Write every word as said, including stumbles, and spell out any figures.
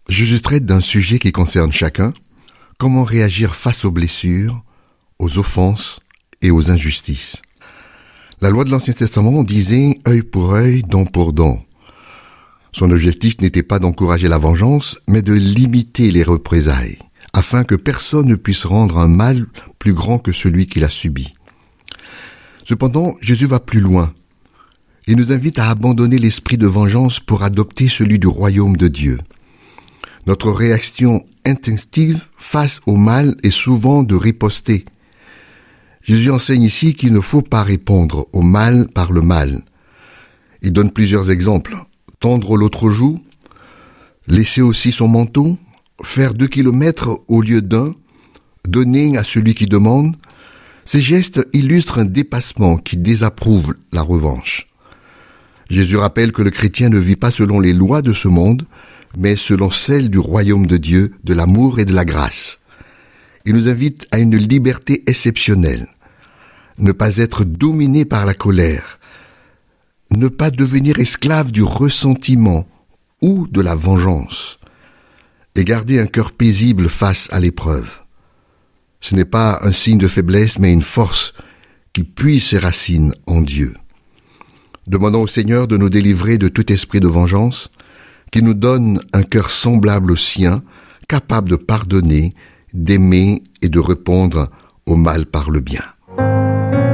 Jésus traite d'un sujet qui concerne chacun, comment réagir face aux blessures, aux offenses et aux injustices. La loi de l'Ancien Testament disait « œil pour œil, dent pour dent ». Son objectif n'était pas d'encourager la vengeance, mais de limiter les représailles, afin que personne ne puisse rendre un mal plus grand que celui qu'il a subi. Cependant, Jésus va plus loin. Il nous invite à abandonner l'esprit de vengeance pour adopter celui du royaume de Dieu. Notre réaction instinctive face au mal est souvent de riposter. Jésus enseigne ici qu'il ne faut pas répondre au mal par le mal. Il donne plusieurs exemples. Tendre l'autre joue, laisser aussi son manteau, faire deux kilomètres au lieu d'un, donner à celui qui demande. Ces gestes illustrent un dépassement qui désapprouve la revanche. Jésus rappelle que le chrétien ne vit pas selon les lois de ce monde, mais selon celles du royaume de Dieu, de l'amour et de la grâce. Il nous invite à une liberté exceptionnelle. Ne pas être dominé par la colère. Ne pas devenir esclave du ressentiment ou de la vengeance. Et garder un cœur paisible face à l'épreuve. Ce n'est pas un signe de faiblesse, mais une force qui puise ses racines en Dieu. Demandons au Seigneur de nous délivrer de tout esprit de vengeance, qui nous donne un cœur semblable au sien, capable de pardonner, d'aimer et de répondre au mal par le bien.